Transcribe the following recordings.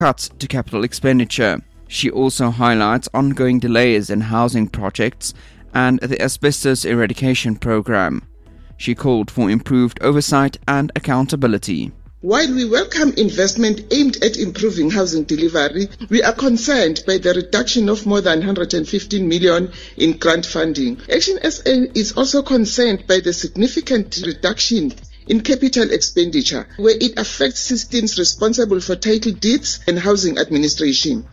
cuts to capital expenditure. She also highlights ongoing delays in housing projects and the asbestos eradication program. She called for improved oversight and accountability. While we welcome investment aimed at improving housing delivery, we are concerned by the reduction of more than 115 million in grant funding. Action SA is also concerned by the significant reduction in capital expenditure, where it affects systems responsible for title deeds and housing administration.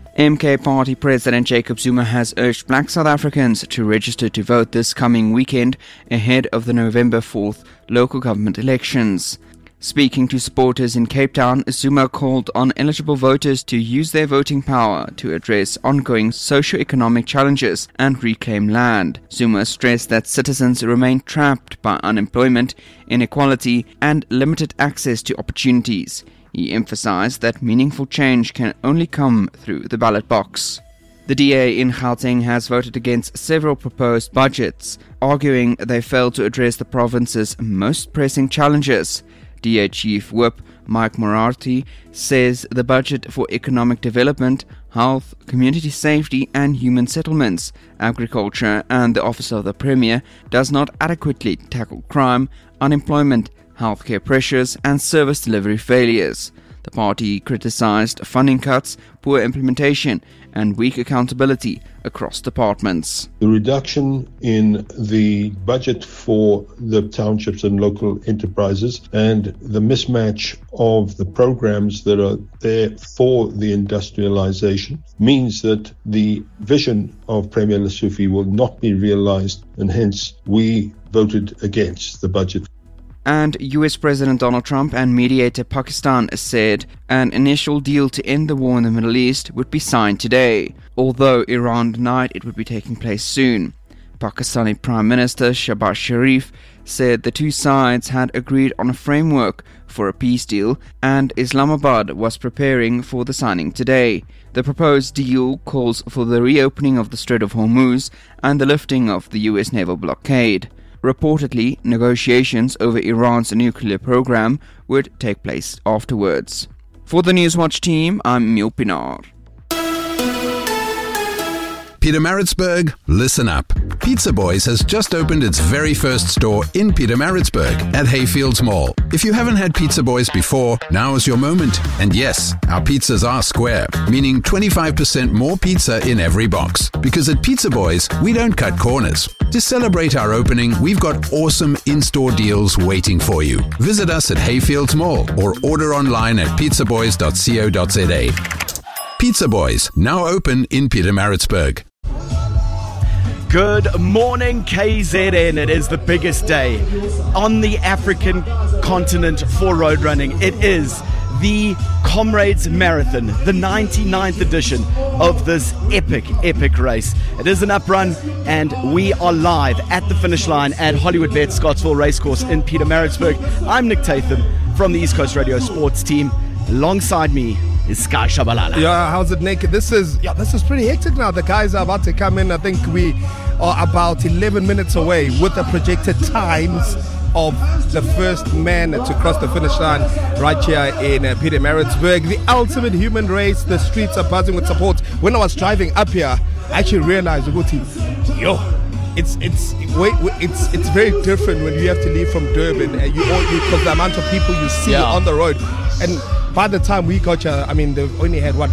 MK Party President Jacob Zuma has urged Black South Africans to register to vote this coming weekend ahead of the November 4th local government elections. Speaking to supporters in Cape Town, Zuma called on eligible voters to use their voting power to address ongoing socio-economic challenges and reclaim land. Zuma stressed that citizens remain trapped by unemployment, inequality, and limited access to opportunities. He emphasized that meaningful change can only come through the ballot box. The DA in Gauteng has voted against several proposed budgets, arguing they fail to address the province's most pressing challenges. DA Chief Whip Mike Morathi says the budget for economic development, health, community safety and human settlements, agriculture and the Office of the Premier does not adequately tackle crime, unemployment, healthcare pressures and service delivery failures. The party criticized funding cuts, poor implementation and weak accountability across departments. The reduction in the budget for the townships and local enterprises and the mismatch of the programs that are there for the industrialization means that the vision of Premier Lesufi will not be realized, and hence we voted against the budget. And US President Donald Trump and mediator Pakistan said an initial deal to end the war in the Middle East would be signed today, although Iran denied it would be taking place soon. Pakistani Prime Minister Shehbaz Sharif said the two sides had agreed on a framework for a peace deal and Islamabad was preparing for the signing today. The proposed deal calls for the reopening of the Strait of Hormuz and the lifting of the US naval blockade. Reportedly, negotiations over Iran's nuclear program would take place afterwards. For the Newswatch team, I'm Emil Pinar. Pietermaritzburg, listen up. Pizza Boys has just opened its very first store in Pietermaritzburg at Hayfields Mall. If you haven't had Pizza Boys before, now is your moment. And yes, our pizzas are square, meaning 25% more pizza in every box. Because at Pizza Boys, we don't cut corners. To celebrate our opening, we've got awesome in-store deals waiting for you. Visit us at Hayfields Mall or order online at pizzaboys.co.za. Pizza Boys, now open in Pietermaritzburg. Good morning, KZN. It is the biggest day on the African continent for road running. It is the Comrades Marathon, the 99th edition of this epic race. It is an uprun, and we are live at the finish line at Hollywoodbet Scottsville Racecourse in Pietermaritzburg. I'm Nick Tatham from the East Coast Radio Sports team. Alongside me is Sky Shabalala. Yeah, how's it, Nick? This is pretty hectic now. The guys are about to come in. I think we are about 11 minutes away with the projected times of the first man to cross the finish line right here in Pietermaritzburg. The ultimate human race. The streets are buzzing with support. When I was driving up here, I actually realized, it's very different when you have to leave from Durban and because the amount of people you see on the road. And by the time we got here, I mean, they've only had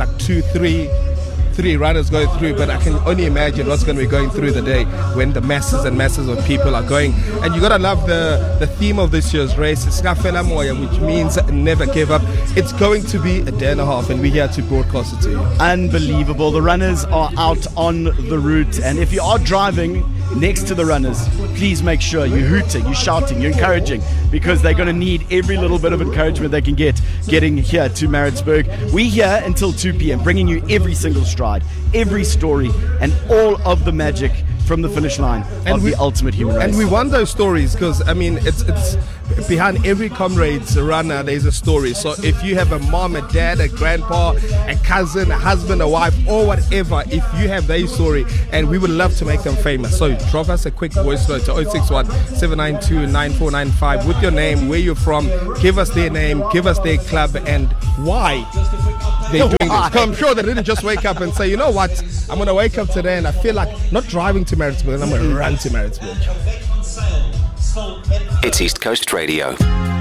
three runners going through, but I can only imagine what's going to be going through the day when the masses and masses of people are going. And you got to love the theme of this year's race, Skafela Moya, which means never give up. It's going to be a day and a half, and we're here to broadcast it to you. Unbelievable. The runners are out on the route, and if you are driving next to the runners, please make sure you're hooting, you're shouting, you're encouraging, because they're going to need every little bit of encouragement they can get getting here to Maritzburg. We're here until 2 p.m. bringing you every single stride, every story, and all of the magic from the finish line of the ultimate human race. And we want those stories because, I mean, it's behind every Comrades runner, there's a story. So if you have a mom, a dad, a grandpa, a cousin, a husband, a wife, or whatever, if you have their story, and we would love to make them famous. So drop us a quick voice note to 061 792 9495 with your name, where you're from, give us their name, give us their club, and why they're doing this. I'm sure they didn't just wake up and say, you know what, I'm going to wake up today and I feel like not driving to Maritzburg, and I'm going to run to Maritzburg. It's East Coast Radio.